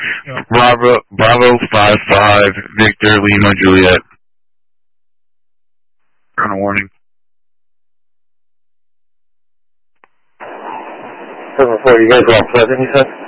Bravo 55, Victor Lima Juliet. On a warning. 7-4, you guys are all present, you said?